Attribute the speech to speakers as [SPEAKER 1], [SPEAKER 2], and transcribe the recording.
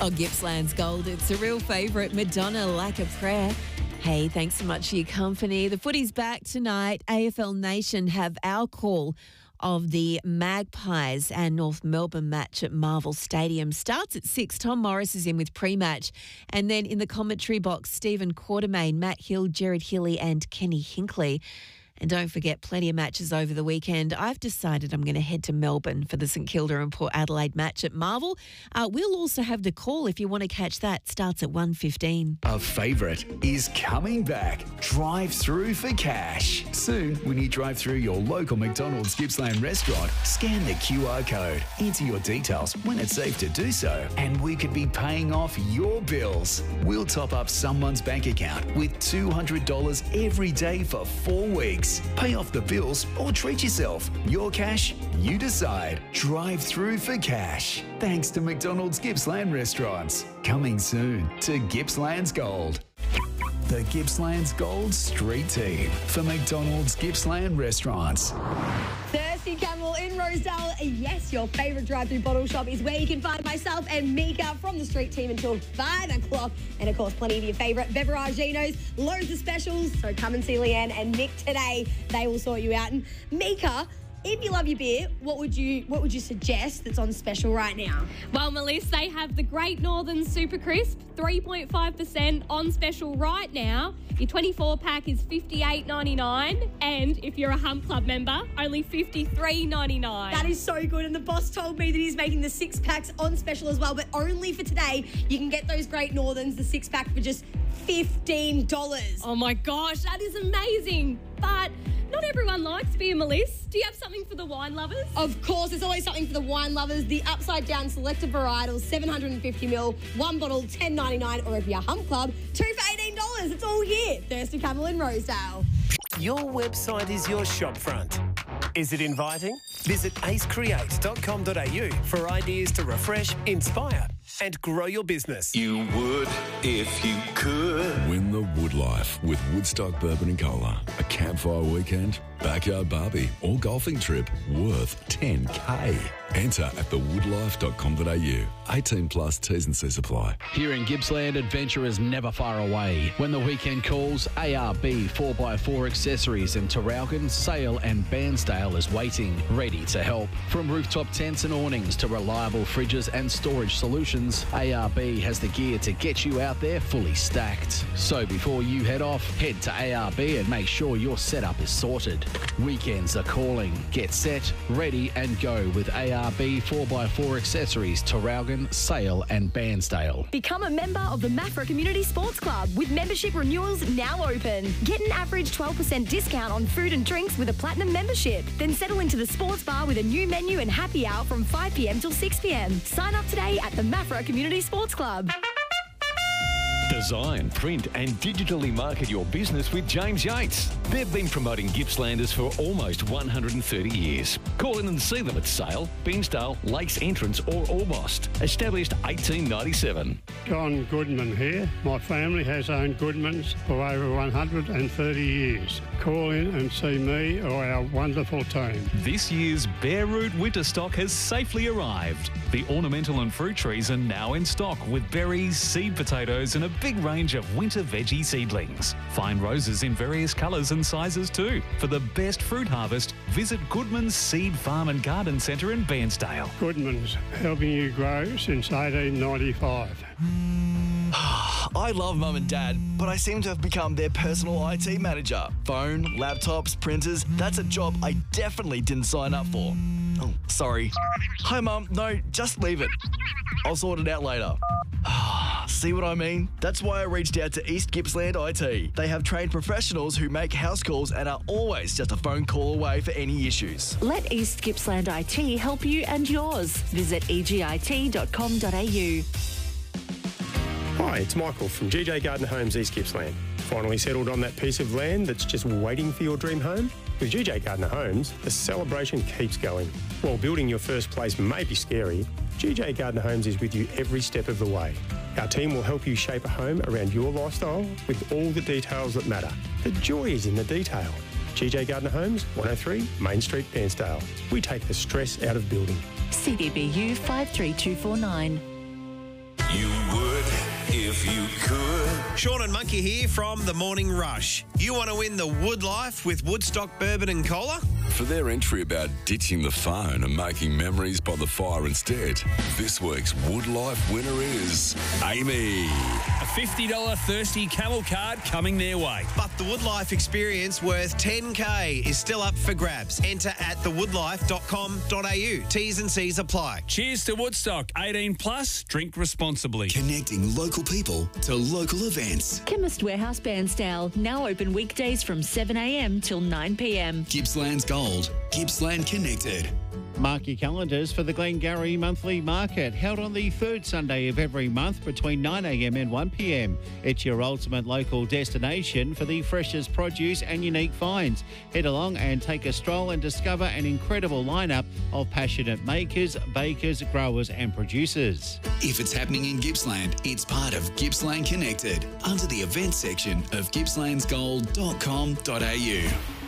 [SPEAKER 1] Oh, Gippsland's Gold, it's a real favourite. Madonna, Like a Prayer. Hey, thanks so much for your company. The footy's back tonight. AFL Nation have our call of the Magpies and North Melbourne match at Marvel Stadium. Starts at 6. Tom Morris is in with pre-match. And then in the commentary box, Stephen Quartermain, Matt Hill, Jared Healy and Kenny Hinkley. And don't forget, plenty of matches over the weekend. I've decided I'm going to head to Melbourne for the St Kilda and Port Adelaide match at Marvel. We'll also have the call if you want to catch that. Starts at 1:15.
[SPEAKER 2] A favourite is coming back. Drive-through for cash. Soon, when you drive through your local McDonald's Gippsland restaurant, scan the QR code, enter your details when it's safe to do so, and we could be paying off your bills. We'll top up someone's bank account with $200 every day for 4 weeks. Pay off the bills or treat yourself. Your cash, you decide. Drive through for cash. Thanks to McDonald's Gippsland Restaurants. Coming soon to Gippsland's Gold. The Gippsland's Gold Street Team for McDonald's Gippsland Restaurants.
[SPEAKER 3] Thirsty Camel in Rosedale. Yes, your favourite drive-through bottle shop is where you can find myself and Mika from the street team until 5 o'clock. And, of course, plenty of your favourite beveraginos, loads of specials. So come and see Leanne and Nick today. They will sort you out. And, Mika, if you love your beer, what would you suggest that's on special right now?
[SPEAKER 4] Well, Melissa, they have the Great Northern Super Crisp, 3.5% on special right now. Your 24-pack is $58.99, and if you're a Hump Club member, only $53.99.
[SPEAKER 3] That is so good, and the boss told me that he's making the 6-packs on special as well, but only for today. You can get those Great Northerns, the 6-pack, for just $15.
[SPEAKER 4] Oh my gosh, that is amazing. But not everyone likes beer, Melissa. Do you have something for the wine lovers?
[SPEAKER 3] Of course, there's always something for the wine lovers. The Upside Down Selected Varietals, 750ml, one bottle, $10.99, or if you're Hump Club, 2 for $18. It's all here. Thirsty Camel in Rosedale.
[SPEAKER 5] Your website is your shopfront. Is it inviting? Visit acecreate.com.au for ideas to refresh, inspire and grow your business.
[SPEAKER 6] You would if you could.
[SPEAKER 7] Win the Wood Life with Woodstock Bourbon and Cola. A campfire weekend, backyard barbie or golfing trip worth $10K. Enter at thewoodlife.com.au. 18 plus T's and C's apply.
[SPEAKER 8] Here in Gippsland, adventure is never far away. When the weekend calls, ARB 4x4 Accessories in Traralgon, Sale and Bairnsdale is waiting, ready to help. From rooftop tents and awnings to reliable fridges and storage solutions, ARB has the gear to get you out there fully stacked. So before you head off, head to ARB and make sure your setup is sorted. Weekends are calling. Get set, ready and go with ARB 4x4 Accessories, Traralgon, Sale and Bairnsdale.
[SPEAKER 9] Become a member of the Maffra Community Sports Club with membership renewals now open. Get an average 12% discount on food and drinks with a platinum membership. Then settle into the sports bar with a new menu and happy hour from 5 p.m. till 6 p.m. Sign up today at the Maffra Community Sports Club.
[SPEAKER 10] Design, print and digitally market your business with James Yates. They've been promoting Gippslanders for almost 130 years. Call in and see them at Sale, Bairnsdale, Lakes Entrance or Orbost. Established 1897.
[SPEAKER 11] John Goodman here. My family has owned Goodmans for over 130 years. Call in and see me or our wonderful team.
[SPEAKER 12] This year's Bare Root winter stock has safely arrived. The ornamental and fruit trees are now in stock with berries, seed potatoes and a big range of winter veggie seedlings. Find roses in various colours and sizes too. For the best fruit harvest, visit Goodman's Seed Farm and Garden Centre in Bairnsdale.
[SPEAKER 11] Goodman's, helping you grow since 1895.
[SPEAKER 13] I love Mum and Dad, but I seem to have become their personal IT manager. Phone, laptops, printers, that's a job I definitely didn't sign up for. Oh, sorry. Hi, Mum. No, just leave it. I'll sort it out later. See what I mean? That's why I reached out to East Gippsland IT. They have trained professionals who make house calls and are always just a phone call away for any issues.
[SPEAKER 14] Let East Gippsland IT help you and yours. Visit egit.com.au.
[SPEAKER 15] Hi, it's Michael from GJ Gardner Homes East Gippsland. Finally settled on that piece of land that's just waiting for your dream home? With GJ Gardner Homes, the celebration keeps going. While building your first place may be scary, GJ Gardner Homes is with you every step of the way. Our team will help you shape a home around your lifestyle with all the details that matter. The joy is in the detail. GJ Gardner Homes, 103 Main Street, Bairnsdale. We take the stress out of building.
[SPEAKER 14] CDBU 53249.
[SPEAKER 6] You would if you could.
[SPEAKER 5] Sean and Monkey here from The Morning Rush. You want to win the Wood Life with Woodstock Bourbon and Cola?
[SPEAKER 7] For their entry about ditching the phone and making memories by the fire instead, this week's Wood Life winner is Amy.
[SPEAKER 16] A $50 Thirsty Camel card coming their way.
[SPEAKER 5] But the Wood Life experience worth $10K is still up for grabs. Enter at thewoodlife.com.au. T's and C's apply.
[SPEAKER 16] Cheers to Woodstock. 18 plus. Drink responsibly.
[SPEAKER 2] Connecting local people to local events.
[SPEAKER 14] Chemist Warehouse Bairnsdale, now open weekdays from 7 a.m. till 9 p.m.
[SPEAKER 2] Gippsland's Gold. Gippsland Connected.
[SPEAKER 17] Mark your calendars for the Glengarry Monthly Market, held on the third Sunday of every month between 9 a.m. and 1 p.m. It's your ultimate local destination for the freshest produce and unique finds. Head along and take a stroll and discover an incredible lineup of passionate makers, bakers, growers and producers.
[SPEAKER 2] If it's happening in Gippsland, it's part of Gippsland Connected under the events section of gippslandsgold.com.au.